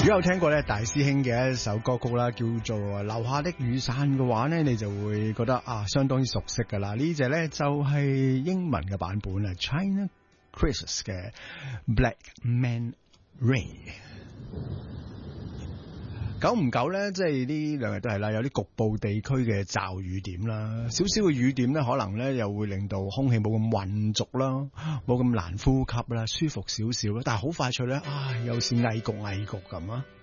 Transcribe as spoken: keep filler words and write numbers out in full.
如果有聽過咧大師兄嘅一首歌曲啦，叫做《留下的雨傘》嘅話咧，你就會覺得啊相當之熟悉噶啦。呢隻咧就係英文嘅版本啦 ，China Chris 嘅 Black Man Ray。久唔久咧，即係呢兩日都係啦，有啲局部地區嘅驟雨點啦，少少嘅雨點咧，可能咧又會令到空氣冇咁混濁啦，冇咁難呼吸啦，舒服少少啦。但係好快脆咧，啊，又似翳焗翳焗咁啊！